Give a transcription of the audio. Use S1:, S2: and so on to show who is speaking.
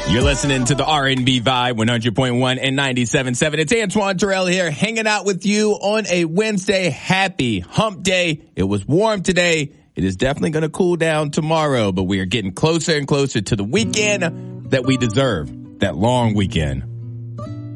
S1: You're listening to the R&B Vibe 100.1 and 97.7. It's Antoine Terrell here hanging out with you on a Wednesday. Happy hump day. It was warm today. It is definitely going to cool down tomorrow, but we are getting closer and closer to the weekend that we deserve, that long weekend.